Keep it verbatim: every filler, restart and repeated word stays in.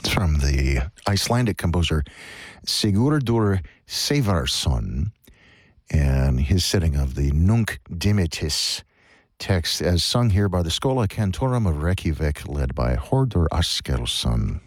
It's from the Icelandic composer Sigurdur Sævarsson and his setting of the Nunc Dimittis text as sung here by the Schola Cantorum of Reykjavik, led by Hordur Askelsson.